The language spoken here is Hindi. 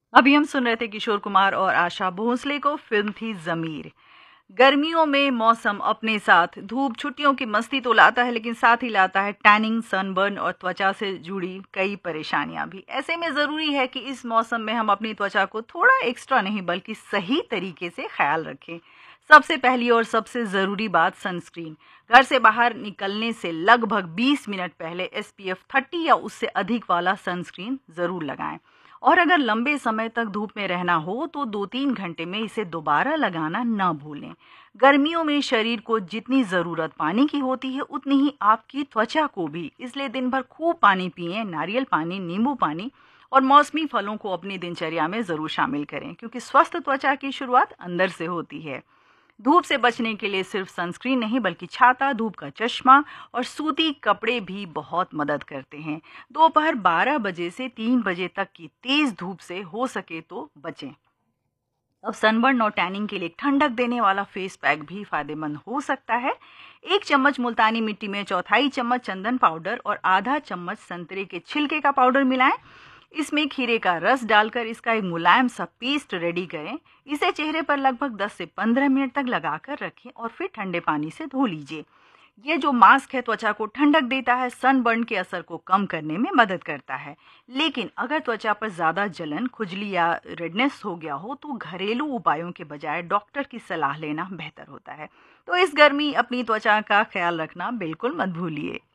अभी हम सुन रहे थे किशोर कुमार और आशा भोसले को, फिल्म थी ज़मीर। गर्मियों में मौसम अपने साथ धूप छुट्टियों की मस्ती तो लाता है, लेकिन साथ ही लाता है टैनिंग, सनबर्न और त्वचा से जुड़ी कई परेशानियां भी। ऐसे में ज़रूरी है कि इस मौसम में हम अपनी त्वचा को थोड़ा एक्स्ट्रा नहीं बल्कि सही तरीके से ख्याल रखें। सबसे पहली और सबसे ज़रूरी बात, सनस्क्रीन। घर से बाहर निकलने से लगभग 20 मिनट पहले SPF 30 या उससे अधिक वाला सनस्क्रीन ज़रूर लगाएं। और अगर लंबे समय तक धूप में रहना हो तो 2-3 घंटे में इसे दोबारा लगाना ना भूलें। गर्मियों में शरीर को जितनी ज़रूरत पानी की होती है उतनी ही आपकी त्वचा को भी, इसलिए दिन भर खूब पानी पिएं। नारियल पानी, नींबू पानी और मौसमी फलों को अपनी दिनचर्या में ज़रूर शामिल करें, क्योंकि स्वस्थ त्वचा की शुरुआत अंदर से होती है। धूप से बचने के लिए सिर्फ सनस्क्रीन नहीं बल्कि छाता, धूप का चश्मा और सूती कपड़े भी बहुत मदद करते हैं। दोपहर 12 बजे से 3 बजे तक की तेज धूप से हो सके तो बचें। अब सनबर्न और टैनिंग के लिए एक ठंडक देने वाला फेस पैक भी फायदेमंद हो सकता है। 1 चम्मच मुल्तानी मिट्टी में चौथाई चम्मच चंदन पाउडर और आधा चम्मच संतरे के छिलके का पाउडर मिलाएं। इसमें खीरे का रस डालकर इसका एक मुलायम सा पेस्ट रेडी करें। इसे चेहरे पर लगभग 10 से 15 मिनट तक लगाकर रखें और फिर ठंडे पानी से धो लीजिए। ये जो मास्क है त्वचा को ठंडक देता है, सनबर्न के असर को कम करने में मदद करता है। लेकिन अगर त्वचा पर ज़्यादा जलन, खुजली या रेडनेस हो गया हो तो घरेलू उपायों के बजाय डॉक्टर की सलाह लेना बेहतर होता है। तो इस गर्मी अपनी त्वचा का ख्याल रखना बिल्कुल मत भूलिए।